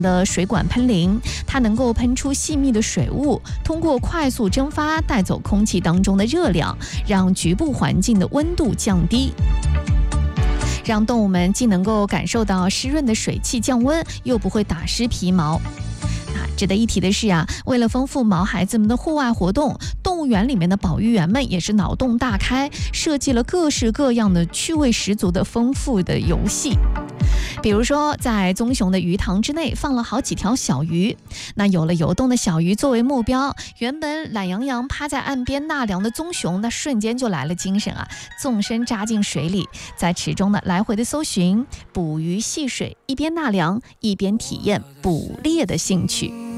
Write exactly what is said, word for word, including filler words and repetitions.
的水管喷淋，它能够喷出细密的水雾，通过快速蒸发带走空气当中的热量，让局部环境的温度降低，让动物们既能够感受到湿润的水汽降温，又不会打湿皮毛。值得一提的是啊，为了丰富毛孩子们的户外活动，动物园里面的保育员们也是脑洞大开，设计了各式各样的趣味十足的丰富的游戏。比如说，在棕熊的鱼塘之内放了好几条小鱼，那有了游动的小鱼作为目标，原本懒洋洋趴在岸边纳凉的棕熊，那瞬间就来了精神啊，纵身扎进水里，在池中呢来回的搜寻捕鱼戏水，一边纳凉一边体验捕猎的兴趣。